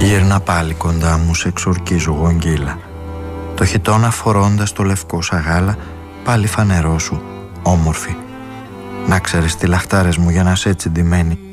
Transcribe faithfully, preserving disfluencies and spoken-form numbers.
Γύρνα πάλι κοντά μου, σε εξορκίζω γογγύλα. Το χιτώνα φορώντας το λευκό σαγάλα, πάλι φανερό σου, όμορφη. Να ξέρεις τι λαχτάρες μου για να σ' έτσι ντυμένη.